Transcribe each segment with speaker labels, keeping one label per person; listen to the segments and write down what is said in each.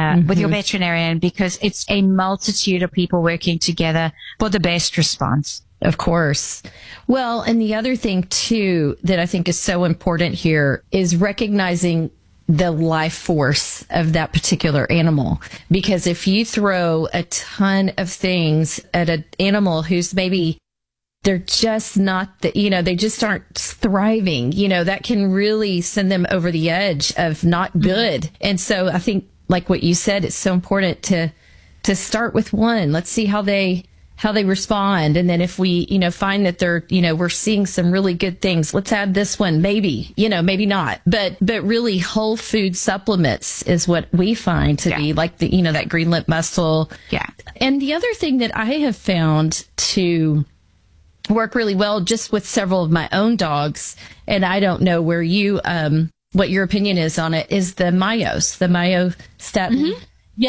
Speaker 1: with your veterinarian, because it's a multitude of people working together for the best response.
Speaker 2: Of course. Well, and the other thing too that I think is so important here is recognizing the life force of that particular animal. Because if you throw a ton of things at an animal who's maybe they're just not they just aren't thriving, that can really send them over the edge of not good. And so I think, like what you said, it's so important to start with one. Let's see how they respond. And then if we, find that they're, we're seeing some really good things, let's add this one, maybe, maybe not. But really whole food supplements is what we find to be like that green lip mussel. Yeah. And the other thing that I have found to work really well just with several of my own dogs, and I don't know where what your opinion is on it, is the myostatin. Mm-hmm.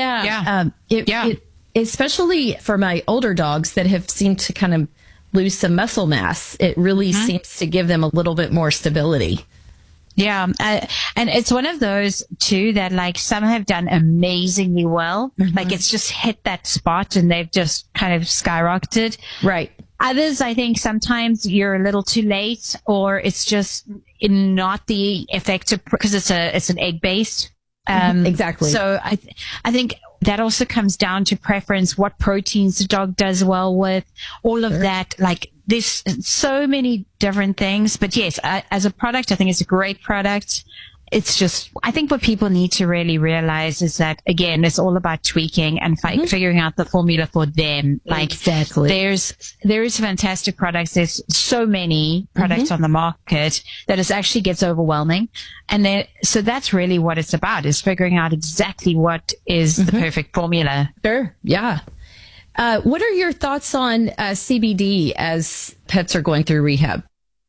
Speaker 2: Yeah. Especially for my older dogs that have seemed to kind of lose some muscle mass, it really seems to give them a little bit more stability.
Speaker 1: Yeah. And it's one of those too that like some have done amazingly well. Mm-hmm. Like it's just hit that spot and they've just kind of skyrocketed. Right. Others, I think sometimes you're a little too late, or it's just not the effective because it's an egg based.
Speaker 2: Exactly.
Speaker 1: So I think that also comes down to preference, what proteins the dog does well with, all of that. Like there's so many different things, but yes, as a product, I think it's a great product. It's just, I think what people need to really realize is that, again, it's all about tweaking and figuring out the formula for them. Like,
Speaker 2: exactly.
Speaker 1: There is fantastic products. There's so many products on the market that it actually gets overwhelming. And so that's really what it's about, is figuring out exactly what is the perfect formula.
Speaker 2: Sure. Yeah. What are your thoughts on CBD as pets are going through rehab?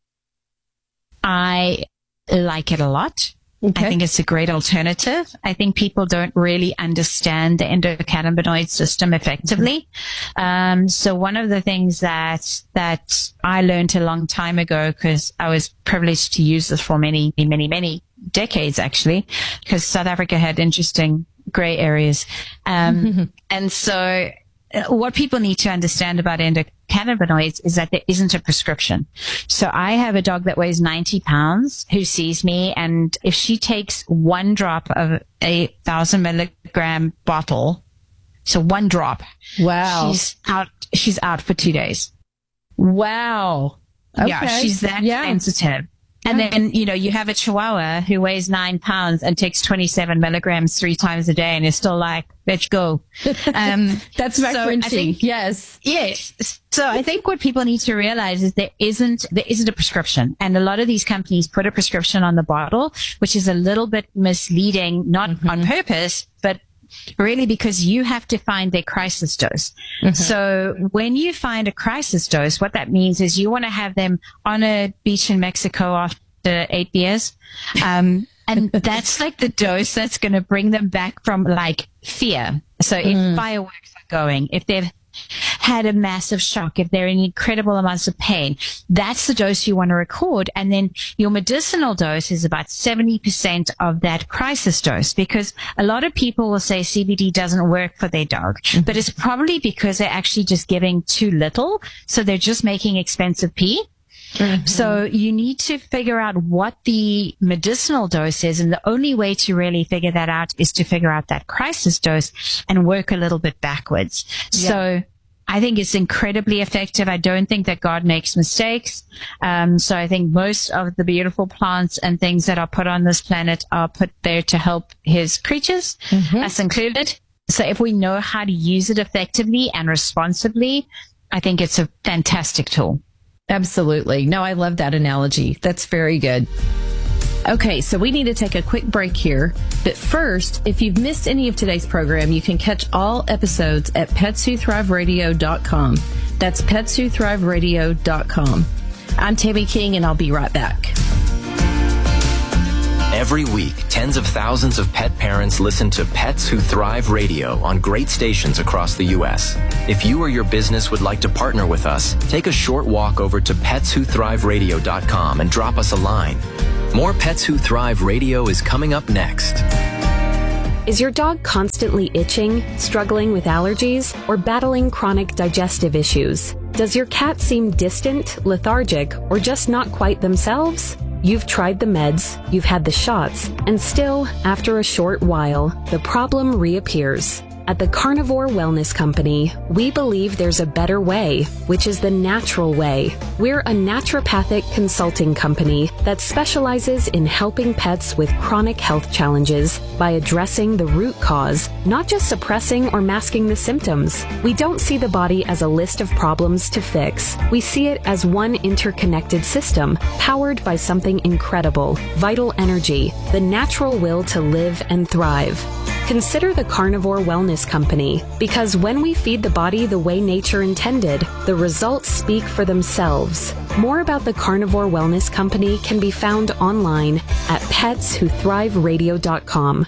Speaker 1: I like it a lot. Okay. I think it's a great alternative. I think people don't really understand the endocannabinoid system effectively. So one of the things that I learned a long time ago, because I was privileged to use this for many, many, many decades, actually, because South Africa had interesting gray areas. And so what people need to understand about endocannabinoids is that there isn't a prescription. So I have a dog that weighs 90 pounds who sees me, and if she takes one drop of a 1,000 milligram bottle, so one drop,
Speaker 2: wow,
Speaker 1: she's out for 2 days.
Speaker 2: Wow. Okay.
Speaker 1: Yeah, she's that sensitive. And then, you have a Chihuahua who weighs 9 pounds and takes 27 milligrams 3 times a day and is still like, let's go.
Speaker 2: That's my Frenchie. Yes.
Speaker 1: So I think what people need to realize is there isn't a prescription. And a lot of these companies put a prescription on the bottle, which is a little bit misleading, not on purpose, but really because you have to find their crisis dose. So when you find a crisis dose, what that means is you want to have them on a beach in Mexico after 8 beers. And that's like the dose that's going to bring them back from like fear. So if fireworks are going, if they've had a massive shock, if they're in incredible amounts of pain, that's the dose you want to record. And then your medicinal dose is about 70% of that crisis dose, because a lot of people will say CBD doesn't work for their dog, but it's probably because they're actually just giving too little. So they're just making expensive pee. So you need to figure out what the medicinal dose is. And the only way to really figure that out is to figure out that crisis dose and work a little bit backwards. Yeah. So I think it's incredibly effective. I don't think that God makes mistakes. So I think most of the beautiful plants and things that are put on this planet are put there to help his creatures, us included. So if we know how to use it effectively and responsibly, I think it's a fantastic tool.
Speaker 2: Absolutely. No, I love that analogy. That's very good. Okay, so we need to take a quick break here. But first, if you've missed any of today's program, you can catch all episodes at petswhothriveradio.com. That's petswhothriveradio.com. I'm Tammy King, and I'll be right back.
Speaker 3: Every week, tens of thousands of pet parents listen to Pets Who Thrive Radio on great stations across the U.S. If you or your business would like to partner with us, take a short walk over to petswhothriveradio.com and drop us a line. More Pets Who Thrive Radio is coming up next.
Speaker 4: Is your dog constantly itching, struggling with allergies, or battling chronic digestive issues? Does your cat seem distant, lethargic, or just not quite themselves? You've tried the meds, you've had the shots, and still, after a short while, the problem reappears. At the Carnivore Wellness Company, we believe there's a better way, which is the natural way. We're a naturopathic consulting company that specializes in helping pets with chronic health challenges by addressing the root cause, not just suppressing or masking the symptoms. We don't see the body as a list of problems to fix. We see it as one interconnected system, powered by something incredible, vital energy, the natural will to live and thrive. Consider the Carnivore Wellness Company, because when we feed the body the way nature intended, the results speak for themselves. More about the Carnivore Wellness Company can be found online at petswhothriveradio.com.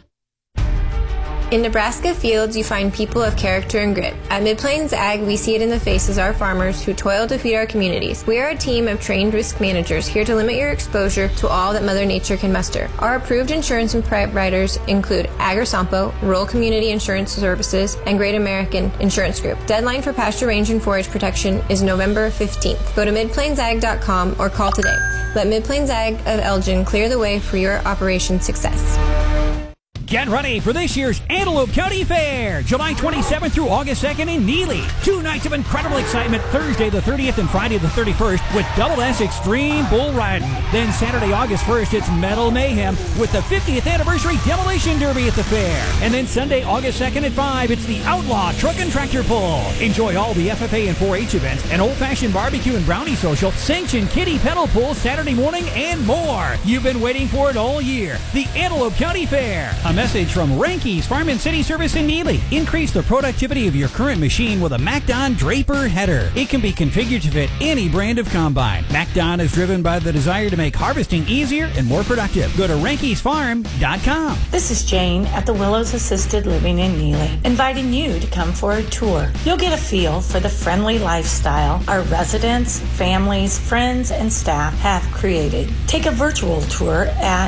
Speaker 5: In Nebraska fields, you find people of character and grit. At Mid-Plains Ag, we see it in the faces of our farmers who toil to feed our communities. We are a team of trained risk managers here to limit your exposure to all that Mother Nature can muster. Our approved insurance and providers include Agrisampo, Rural Community Insurance Services, and Great American Insurance Group. Deadline for pasture range and forage protection is November 15th. Go to midplainsag.com or call today. Let Mid-Plains Ag of Elgin clear the way for your operation success.
Speaker 6: Get ready for this year's Antelope County Fair, July 27th through August 2nd in Neely. 2 nights of incredible excitement, Thursday the 30th and Friday the 31st with Double S Extreme Bull Riding. Then Saturday, August 1st, it's Metal Mayhem with the 50th Anniversary Demolition Derby at the fair. And then Sunday, August 2nd at 5, it's the Outlaw Truck and Tractor Pull. Enjoy all the FFA and 4-H events, an old-fashioned barbecue and brownie social, sanctioned kiddie pedal pull Saturday morning, and more. You've been waiting for it all year. The Antelope County Fair. A message from Ranky's Farm and City Service in Neely. Increase the productivity of your current machine with a MacDon Draper header. It can be configured to fit any brand of combine. MacDon is driven by the desire to make harvesting easier and more productive. Go to rankysfarm.com.
Speaker 7: This is Jane at the Willows Assisted Living in Neely, inviting you to come for a tour. You'll get a feel for the friendly lifestyle our residents, families, friends, and staff have created. Take a virtual tour at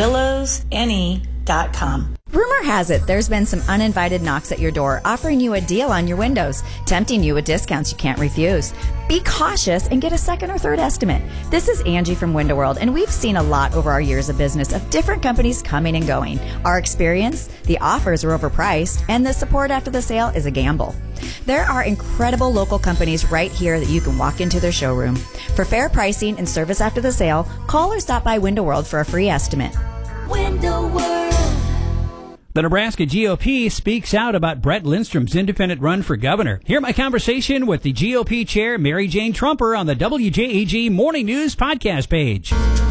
Speaker 7: thewillowsne.com.
Speaker 8: Rumor has it there's been some uninvited knocks at your door offering you a deal on your windows, tempting you with discounts you can't refuse. Be cautious and get a second or third estimate. This is Angie from Window World, and we've seen a lot over our years of business of different companies coming and going. Our experience, the offers are overpriced, and the support after the sale is a gamble. There are incredible local companies right here that you can walk into their showroom. For fair pricing and service after the sale, call or stop by Window World for a free estimate.
Speaker 9: Window World.
Speaker 6: The Nebraska GOP speaks out about Brett Lindstrom's independent run for governor. Hear my conversation with the GOP chair, Mary Jane Trumper, on the WJAG Morning News podcast page.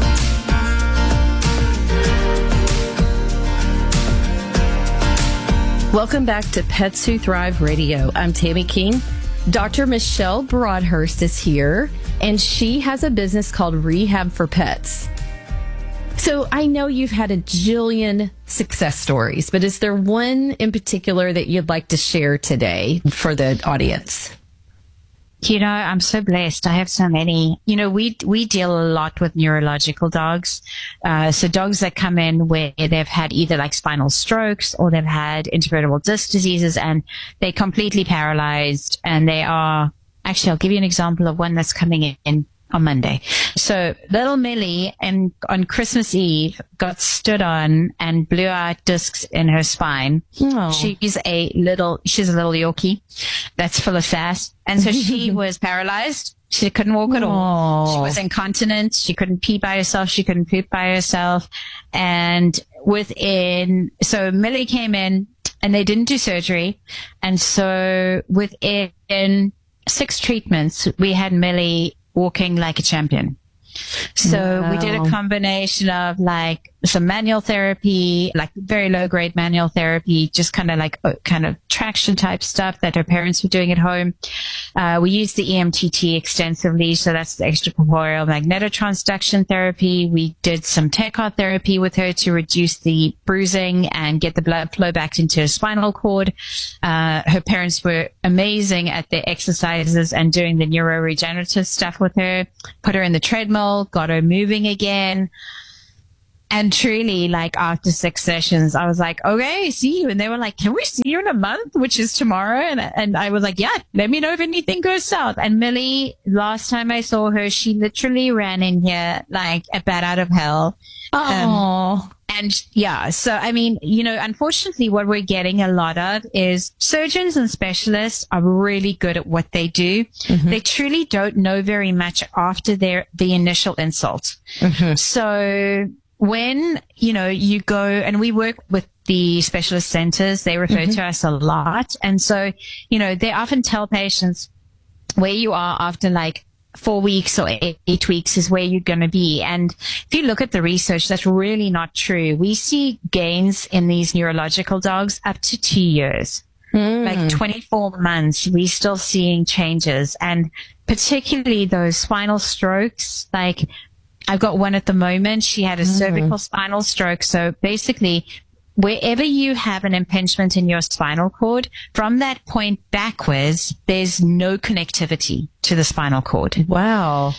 Speaker 2: Welcome back to Pets Who Thrive Radio. I'm Tammy King. Dr. Michelle Broadhurst is here, and she has a business called Rehab for Pets. So I know you've had a jillion success stories, but is there one in particular that you'd like to share today for the audience?
Speaker 1: You know, I'm so blessed. I have so many. You know, we deal a lot with neurological dogs. So dogs that come in where they've had either like spinal strokes or they've had intervertebral disc diseases and they're completely paralyzed, and they are, actually, I'll give you an example of one that's coming in on Monday. So little Millie on Christmas Eve got stood on and blew out discs in her spine.
Speaker 2: Oh.
Speaker 1: She's a little Yorkie that's full of fat. And so she was paralyzed. She couldn't walk at all. She was incontinent. She couldn't pee by herself. She couldn't poop by herself. And so Millie came in and they didn't do surgery. And so within 6 treatments, we had Millie walking like a champion. So we did a combination of like some manual therapy, like very low grade manual therapy, just kind of traction type stuff that her parents were doing at home. We used the EMTT extensively. So that's the extracorporeal magnetotransduction therapy. We did some Tecar therapy with her to reduce the bruising and get the blood flow back into her spinal cord. Her parents were amazing at the exercises and doing the neuroregenerative stuff with her, put her in the treadmill, got her moving again. And truly, like after 6 sessions, I was like, okay, see you. And they were like, can we see you in a month, which is tomorrow? And I was like, yeah, let me know if anything goes south. And Millie, last time I saw her, she literally ran in here like a bat out of hell.
Speaker 2: Oh.
Speaker 1: And yeah, so I mean, you know, unfortunately what we're getting a lot of is surgeons and specialists are really good at what they do. Mm-hmm. They truly don't know very much after the initial insult. Mm-hmm. So when, you know, you go, and we work with the specialist centers, they refer to us a lot. And so, you know, they often tell patients where you are after like 4 weeks or 8 weeks is where you're going to be. And if you look at the research, that's really not true. We see gains in these neurological dogs up to 2 years. Like 24 months, we're still seeing changes. And particularly those spinal strokes, like I've got one at the moment. She had a cervical spinal stroke. So basically, wherever you have an impingement in your spinal cord, from that point backwards, there's no connectivity to the spinal cord.
Speaker 2: Wow.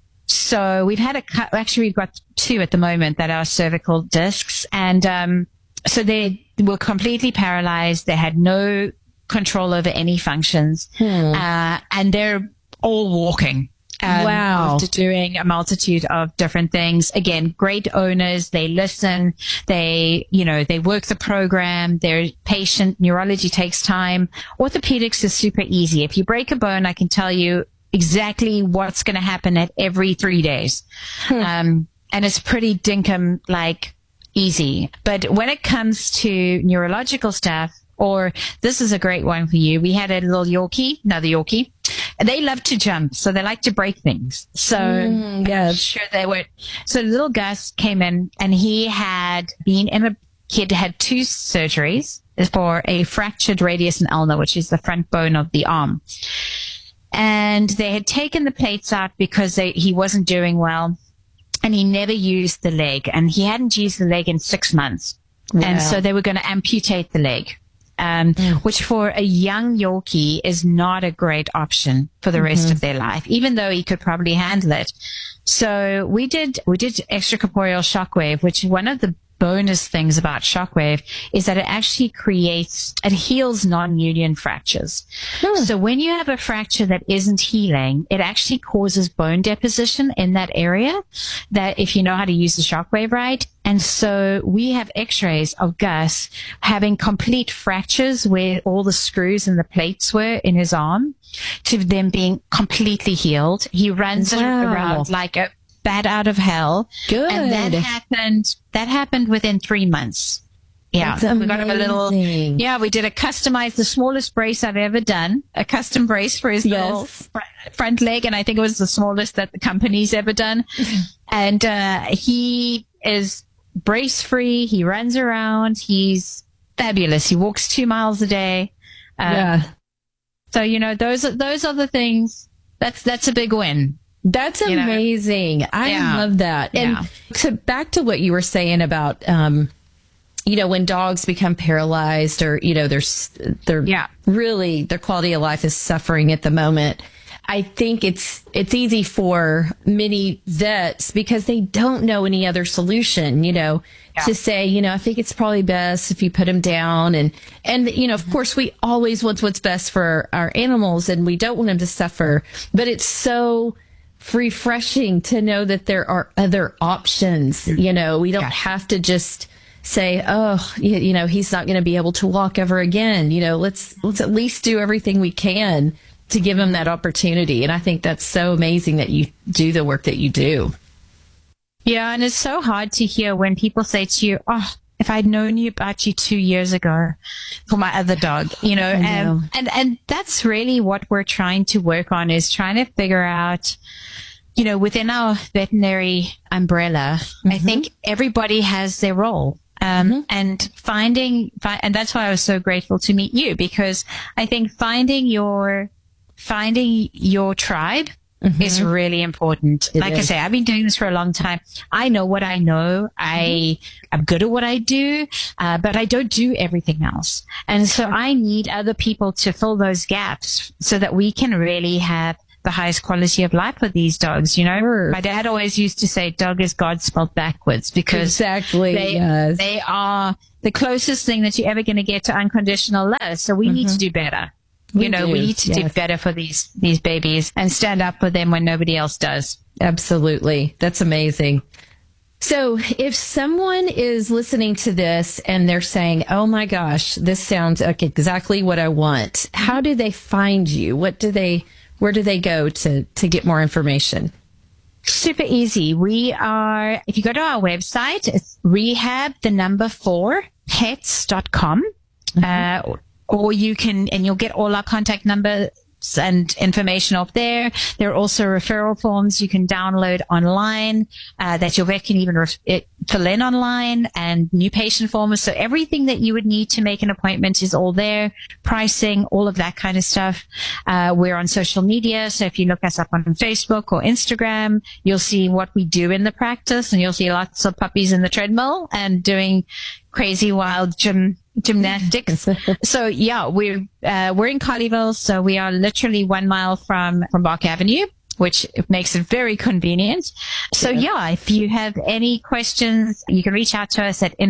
Speaker 1: So we've had we've got 2 at the moment that are cervical discs. And so they were completely paralyzed. They had no control over any functions. And they're all walking.
Speaker 2: Wow.
Speaker 1: After doing a multitude of different things. Again, great owners. They listen. They work the program. They're patient. Neurology takes time. Orthopedics is super easy. If you break a bone, I can tell you exactly what's going to happen at every 3 days. And it's pretty dinkum, like easy. But when it comes to neurological stuff, or this is a great one for you. We had another Yorkie. They love to jump, so they like to break things. So I'm sure they would. So little Gus came in, and he had had 2 surgeries for a fractured radius and ulna, which is the front bone of the arm. And they had taken the plates out because he wasn't doing well, and he never used the leg, and he hadn't used the leg in 6 months. Wow. And so they were going to amputate the leg. Which for a young Yorkie is not a great option for the rest of their life, even though he could probably handle it. So we did extracorporeal shockwave, which one of the bonus things about shockwave is that it actually heals non-union fractures. So when you have a fracture that isn't healing, it actually causes bone deposition in that area, that if you know how to use the shockwave right. And so we have x-rays of Gus having complete fractures where all the screws and the plates were in his arm, to them being completely healed. He runs around like a bat out of hell.
Speaker 2: Good.
Speaker 1: And that happened within 3 months. Yeah. We got him we did the smallest brace I've ever done, a custom brace for his little front leg. And I think it was the smallest that the company's ever done. And, he is brace free. He runs around. He's fabulous. He walks 2 miles a day. So, you know, those are the things. That's a big win.
Speaker 2: That's amazing. I love that. And so back to what you were saying about, when dogs become paralyzed, or, really their quality of life is suffering at the moment. I think it's easy for many vets, because they don't know any other solution, to say, I think it's probably best if you put them down. And, of course, we always want what's best for our animals, and we don't want them to suffer. But it's so refreshing to know that there are other options. We don't have to just say, he's not going to be able to walk ever again. Let's at least do everything we can to give him that opportunity. And I think that's so amazing that you do the work that you do.
Speaker 1: Yeah. And it's so hard to hear when people say to you, oh, if I'd known about you 2 years ago for my other dog, and that's really what we're trying to work on, is trying to figure out, within our veterinary umbrella, I think everybody has their role. And and that's why I was so grateful to meet you, because I think finding your tribe is really important. I say, I've been doing this for a long time. I know what I know. I'm good at what I do, but I don't do everything else. And so I need other people to fill those gaps so that we can really have the highest quality of life for these dogs. You know, my dad always used to say dog is God spelled backwards, because they are the closest thing that you're ever going to get to unconditional love. So we need to do better. We need to do better for these babies and stand up for them when nobody else does.
Speaker 2: Absolutely. That's amazing. So if someone is listening to this and they're saying, oh my gosh, this sounds like exactly what I want, how do they find you? Where do they go to get more information?
Speaker 1: Super easy. If you go to our website, it's rehab4pets.com, or you can, and you'll get all our contact numbers and information up there. There are also referral forms you can download online that your vet can even fill in online, and new patient forms. So everything that you would need to make an appointment is all there. Pricing, all of that kind of stuff. We're on social media. So if you look us up on Facebook or Instagram, you'll see what we do in the practice, and you'll see lots of puppies in the treadmill and doing crazy wild gymnastics. So yeah, we're in Colleyville, so we are literally 1 mile from Bark Avenue, which makes it very convenient. So yeah, if you have any questions, you can reach out to us at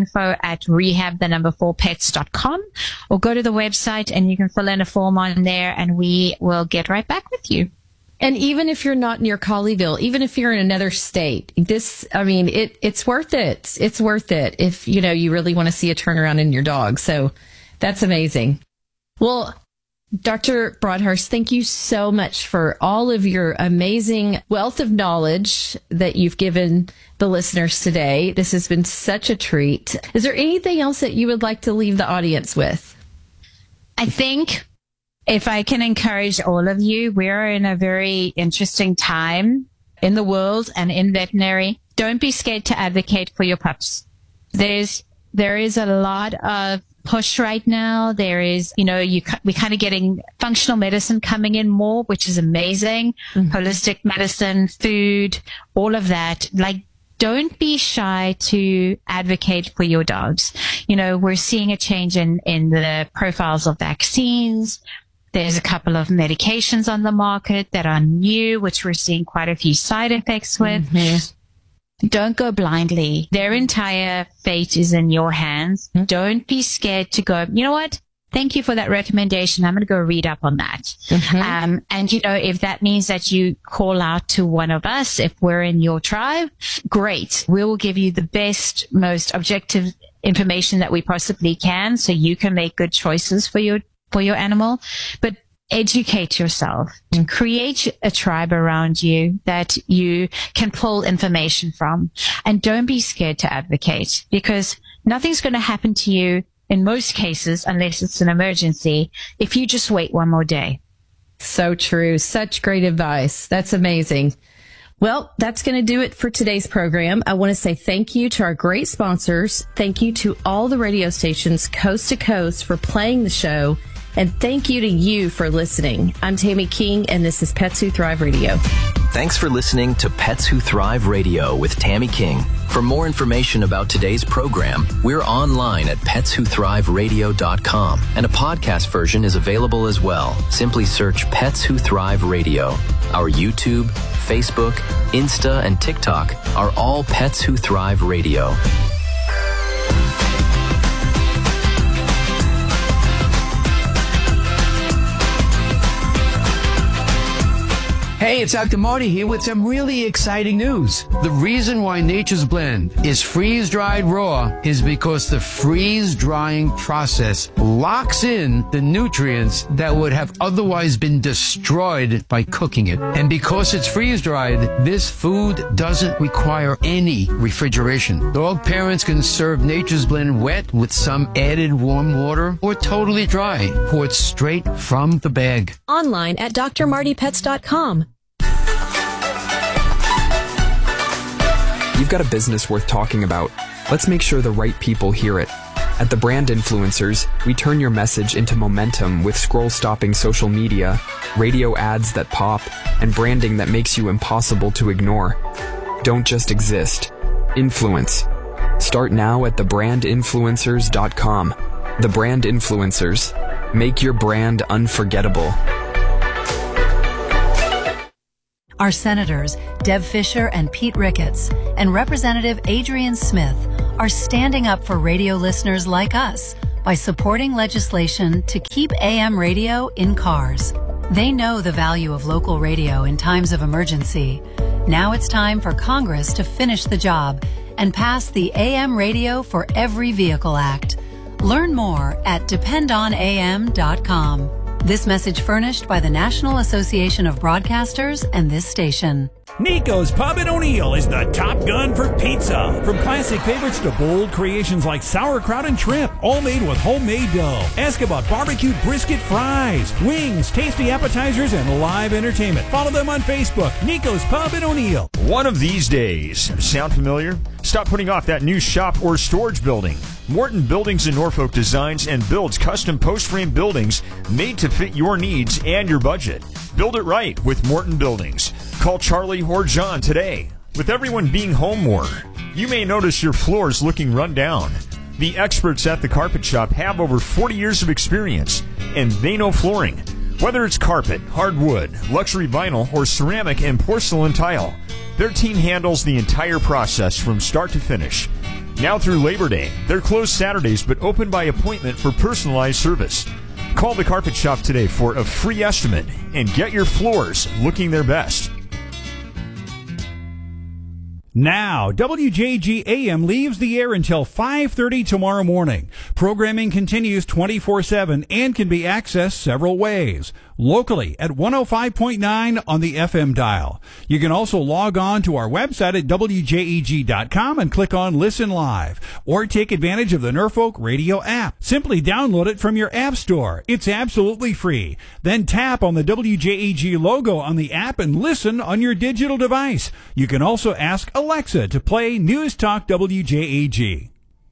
Speaker 1: info@rehab4pets.com, or go to the website and you can fill in a form on there, and we will get right back with you.
Speaker 2: And even if you're not near Colleyville, even if you're in another state, it's worth it. It's worth it if, you really want to see a turnaround in your dog. So that's amazing. Well, Dr. Broadhurst, thank you so much for all of your amazing wealth of knowledge that you've given the listeners today. This has been such a treat. Is there anything else that you would like to leave the audience with?
Speaker 1: I think, if I can encourage all of you, we are in a very interesting time in the world and in veterinary. Don't be scared to advocate for your pups. There is a lot of push right now. There is, we're kind of getting functional medicine coming in more, which is amazing. Holistic medicine, food, all of that. Don't be shy to advocate for your dogs. We're seeing a change in the profiles of vaccines. There's a couple of medications on the market that are new, which we're seeing quite a few side effects with. Don't go blindly. Their entire fate is in your hands. Don't be scared to go, you know what? Thank you for that recommendation. I'm going to go read up on that. And, if that means that you call out to one of us, if we're in your tribe, great. We will give you the best, most objective information that we possibly can, so you can make good choices for your animal. But educate yourself, create a tribe around you that you can pull information from, and don't be scared to advocate, because nothing's going to happen to you in most cases, unless it's an emergency, if you just wait one more day.
Speaker 2: So true. Such great advice. That's amazing. Well, that's going to do it for today's program. I want to say thank you to our great sponsors. Thank you to all the radio stations coast to coast for playing the show. And thank you to you for listening. I'm Tammy King, and this is Pets Who Thrive Radio.
Speaker 3: Thanks for listening to Pets Who Thrive Radio with Tammy King. For more information about today's program, we're online at petswhothriveradio.com, and a podcast version is available as well. Simply search Pets Who Thrive Radio. Our YouTube, Facebook, Insta, and TikTok are all Pets Who Thrive Radio.
Speaker 9: Hey, it's Dr. Marty here with some really exciting news. The reason why Nature's Blend is freeze-dried raw is because the freeze-drying process locks in the nutrients that would have otherwise been destroyed by cooking it. And because it's freeze-dried, this food doesn't require any refrigeration. Dog parents can serve Nature's Blend wet with some added warm water, or totally dry, poured straight from the bag.
Speaker 4: Online at drmartypets.com.
Speaker 10: You've got a business worth talking about. Let's make sure the right people hear it. At The Brand Influencers, we turn your message into momentum with scroll-stopping social media, radio ads that pop, and branding that makes you impossible to ignore. Don't just exist. Influence. Start now at thebrandinfluencers.com. The Brand Influencers. Make your brand unforgettable.
Speaker 11: Our senators, Deb Fischer and Pete Ricketts, and Representative Adrian Smith are standing up for radio listeners like us by supporting legislation to keep AM radio in cars. They know the value of local radio in times of emergency. Now it's time for Congress to finish the job and pass the AM Radio for Every Vehicle Act. Learn more at dependonam.com. This message furnished by the National Association of Broadcasters and this station.
Speaker 6: Nico's Pub in O'Neill is the top gun for pizza. From classic favorites to bold creations like sauerkraut and shrimp, all made with homemade dough. Ask about barbecued brisket fries, wings, tasty appetizers, and live entertainment. Follow them on Facebook, Nico's Pub in O'Neill.
Speaker 12: One of these days. Sound familiar? Stop putting off that new shop or storage building. Morton Buildings in Norfolk designs and builds custom post-frame buildings made to fit your needs and your budget. Build it right with Morton Buildings. Call Charlie or John today. With everyone being home more, you may notice your floors looking run down. The experts at the Carpet Shop have over 40 years of experience, and they know flooring. Whether it's carpet, hardwood, luxury vinyl, or ceramic and porcelain tile, their team handles the entire process from start to finish. Now through Labor Day, they're closed Saturdays but open by appointment for personalized service. Call the Carpet Shop today for a free estimate and get your floors looking their best.
Speaker 6: Now, WJG AM leaves the air until 5:30 tomorrow morning. Programming continues 24/7 and can be accessed several ways. Locally at 105.9 on the FM dial. You can also log on to our website at WJEG.com and click on Listen Live. Or take advantage of the Norfolk Radio app. Simply download it from your app store. It's absolutely free. Then tap on the WJEG logo on the app and listen on your digital device. You can also ask Alexa to play News Talk WJEG.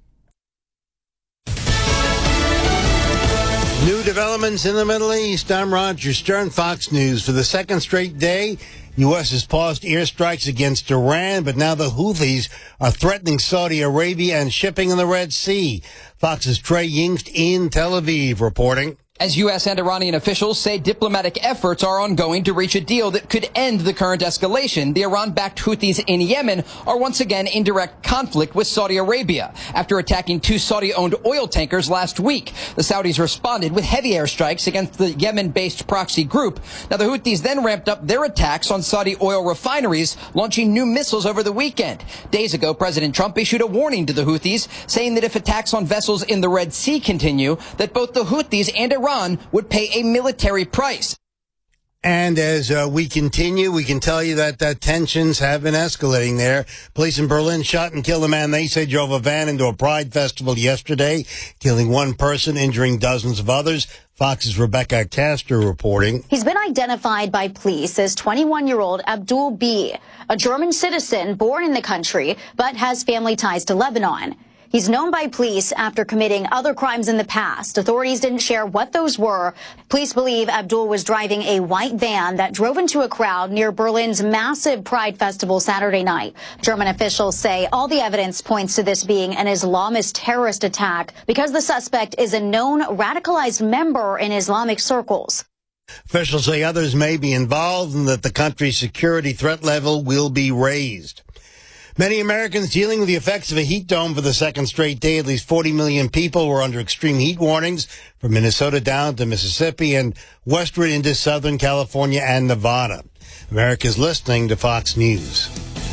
Speaker 13: New developments in the Middle East. I'm Roger Stern, Fox News. For the second straight day, U.S. has paused airstrikes against Iran, but now the Houthis are threatening Saudi Arabia and shipping in the Red Sea. Fox's Trey Yingst in Tel Aviv reporting.
Speaker 14: As U.S. and Iranian officials say diplomatic efforts are ongoing to reach a deal that could end the current escalation, the Iran-backed Houthis in Yemen are once again in direct conflict with Saudi Arabia. After attacking 2 Saudi-owned oil tankers last week, the Saudis responded with heavy airstrikes against the Yemen-based proxy group. Now, the Houthis then ramped up their attacks on Saudi oil refineries, launching new missiles over the weekend. Days ago, President Trump issued a warning to the Houthis, saying that if attacks on vessels in the Red Sea continue, that both the Houthis and Iran would pay a military price.
Speaker 13: And as we continue, we can tell you that tensions have been escalating there. Police in Berlin shot and killed a man they say drove a van into a pride festival yesterday, killing 1 person, injuring dozens of others. Fox's Rebecca Castor reporting.
Speaker 15: He's been identified by police as 21-year-old Abdul B., a German citizen born in the country, but has family ties to Lebanon. He's known by police after committing other crimes in the past. Authorities didn't share what those were. Police believe Abdul was driving a white van that drove into a crowd near Berlin's massive Pride Festival Saturday night. German officials say all the evidence points to this being an Islamist terrorist attack because the suspect is a known radicalized member in Islamic circles.
Speaker 13: Officials say others may be involved and that the country's security threat level will be raised. Many Americans dealing with the effects of a heat dome for the second straight day. At least 40 million people were under extreme heat warnings from Minnesota down to Mississippi and westward into Southern California and Nevada. America's listening to Fox News.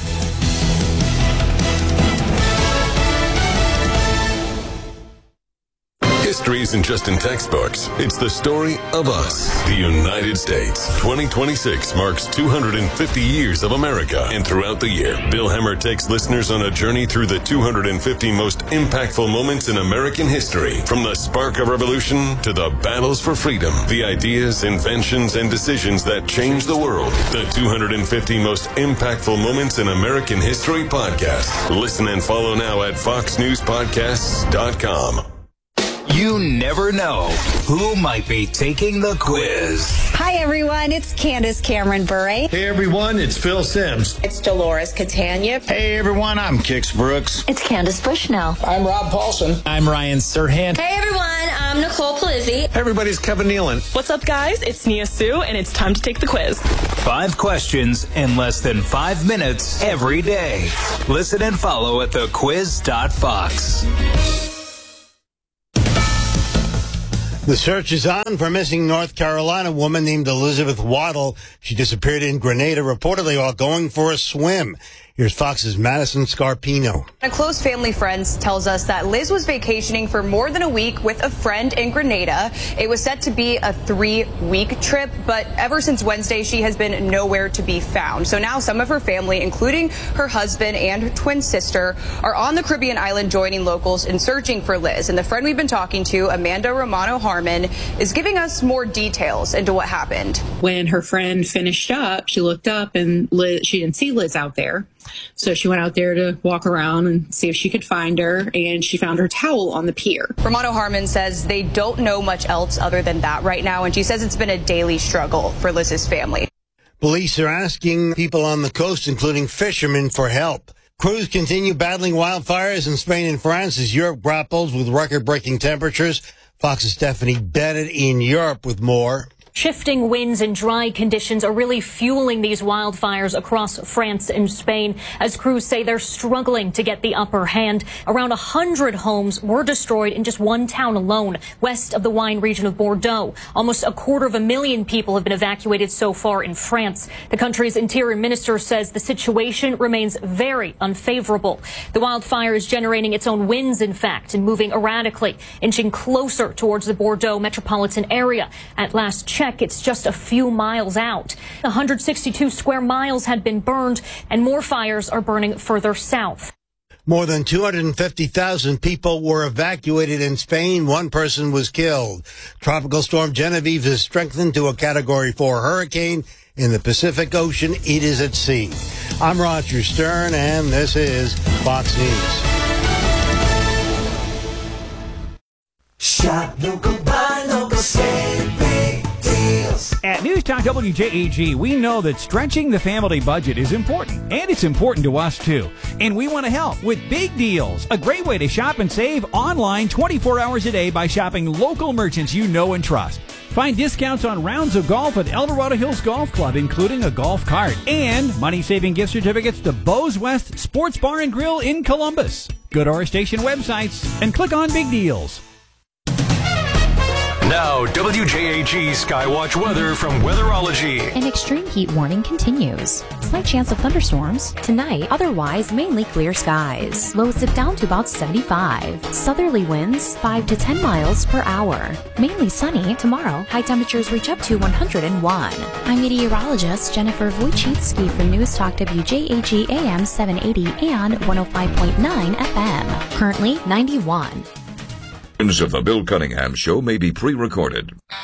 Speaker 16: History isn't just in textbooks. It's the story of us, the United States. 2026 marks 250 years of America. And throughout the year, Bill Hemmer takes listeners on a journey through the 250 most impactful moments in American history. From the spark of revolution to the battles for freedom, the ideas, inventions, and decisions that changed the world. The 250 most impactful moments in American history podcast. Listen and follow now at foxnewspodcasts.com.
Speaker 17: You never know who might be taking the quiz.
Speaker 18: Hi, everyone. It's Candace Cameron Bure.
Speaker 19: Hey, everyone. It's Phil Sims.
Speaker 20: It's Dolores Catania.
Speaker 19: Hey, everyone. I'm Kix Brooks.
Speaker 18: It's Candace Bushnell.
Speaker 21: I'm Rob Paulson.
Speaker 22: I'm Ryan Serhant.
Speaker 23: Hey, everyone. I'm
Speaker 20: I'm Nicole Palizzi.
Speaker 19: Hey, everybody's Kevin Nealon.
Speaker 21: What's up, guys? It's Nia Sue, and it's time to take the quiz.
Speaker 17: 5 questions in less than 5 minutes every day. Listen and follow at thequiz.fox.
Speaker 13: The search is on for a missing North Carolina woman named Elizabeth Waddle. She disappeared in Grenada, reportedly while going for a swim. Here's Fox's Madison Scarpino.
Speaker 22: A close family friend tells us that Liz was vacationing for more than a week with a friend in Grenada. It was set to be a 3-week trip, but ever since Wednesday, she has been nowhere to be found. So now some of her family, including her husband and her twin sister, are on the Caribbean island joining locals in searching for Liz. And the friend we've been talking to, Amanda Romano Harmon, is giving us more details into what happened.
Speaker 23: When her friend finished up, she looked up and she didn't see Liz out there. So she went out there to walk around and see if she could find her, and she found her towel on the pier.
Speaker 22: Romano Harmon says they don't know much else other than that right now, and she says it's been a daily struggle for Liz's family.
Speaker 13: Police are asking people on the coast, including fishermen, for help. Crews continue battling wildfires in Spain and France as Europe grapples with record-breaking temperatures. Fox's Stephanie Bennett in Europe with more.
Speaker 24: Shifting winds and dry conditions are really fueling these wildfires across France and Spain, as crews say they're struggling to get the upper hand. Around 100 homes were destroyed in just one town alone, west of the wine region of Bordeaux. Almost 250,000 people have been evacuated so far in France. The country's interior minister says the situation remains very unfavorable. The wildfire is generating its own winds, in fact, and moving erratically, inching closer towards the Bordeaux metropolitan area. At last check, it's just a few miles out. 162 square miles had been burned, and more fires are burning further south.
Speaker 13: More than 250,000 people were evacuated in Spain. One person was killed. Tropical storm Genevieve has strengthened to a Category 4 hurricane in the Pacific Ocean. It is at sea. I'm Roger Stern, and this is Fox News.
Speaker 25: Shop local, buy local, save big deals.
Speaker 6: At News Talk WJAG, we know that stretching the family budget is important, and it's important to us too. And we want to help with Big Deals, a great way to shop and save online 24 hours a day by shopping local merchants you know and trust. Find discounts on rounds of golf at El Dorado Hills Golf Club, including a golf cart, and money-saving gift certificates to Bo's West Sports Bar and Grill in Columbus. Go to our station websites and click on Big Deals.
Speaker 26: Now, WJAG Skywatch weather from Weatherology.
Speaker 27: An extreme heat warning continues. Slight chance of thunderstorms tonight, otherwise mainly clear skies. Lows dip down to about 75. Southerly winds 5 to 10 miles per hour. Mainly sunny tomorrow. High temperatures reach up to 101. I'm meteorologist Jennifer Wojcicki from News Talk WJAG AM 780 and 105.9 FM. Currently 91.
Speaker 28: Of the Bill Cunningham Show may be pre-recorded.